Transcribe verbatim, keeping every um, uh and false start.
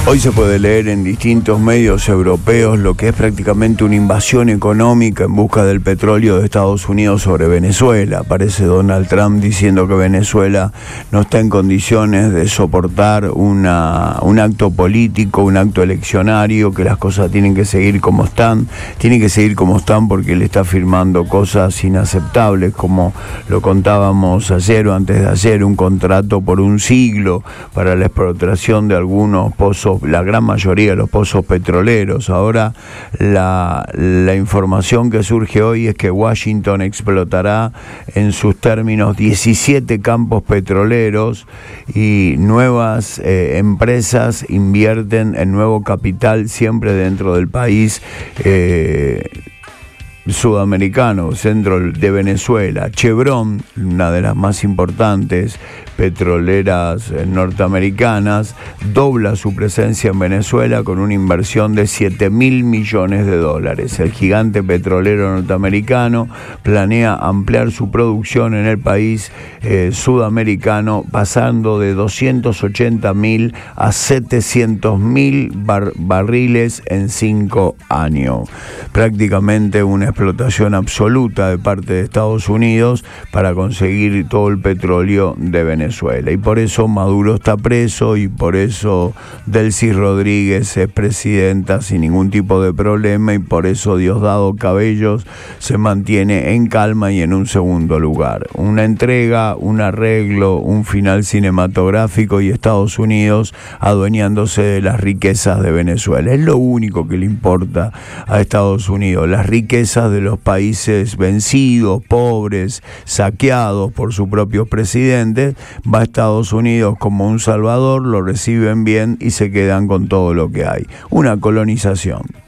Hoy se puede leer en distintos medios europeos lo que es prácticamente una invasión económica en busca del petróleo de Estados Unidos sobre Venezuela. Aparece Donald Trump diciendo que Venezuela no está en condiciones de soportar una, un acto político, un acto eleccionario, que las cosas tienen que seguir como están, tienen que seguir como están porque él está firmando cosas inaceptables, como lo contábamos ayer o antes de ayer, un contrato por un siglo para la explotación de algunos pozos, la gran mayoría de los pozos petroleros. Ahora la, la información que surge hoy es que Washington explotará en sus términos diecisiete campos petroleros y nuevas eh, empresas invierten en nuevo capital siempre dentro del país eh, sudamericano, centro de Venezuela. Chevron, una de las más importantes petroleras norteamericanas, dobla su presencia en Venezuela con una inversión de siete mil millones de dólares. El gigante petrolero norteamericano planea ampliar su producción en el país eh, sudamericano, pasando de doscientos ochenta mil a setecientos mil bar- barriles en cinco años. Prácticamente una explotación absoluta de parte de Estados Unidos para conseguir todo el petróleo de Venezuela. Y por eso Maduro está preso y por eso Delcy Rodríguez es presidenta sin ningún tipo de problema y por eso Diosdado Cabellos se mantiene en calma y en un segundo lugar. Una entrega, un arreglo, un final cinematográfico y Estados Unidos adueñándose de las riquezas de Venezuela. Es lo único que le importa a Estados Unidos, las riquezas de los países vencidos, pobres, saqueados por sus propios presidentes. Va a Estados Unidos como un salvador, lo reciben bien y se quedan con todo lo que hay. Una colonización.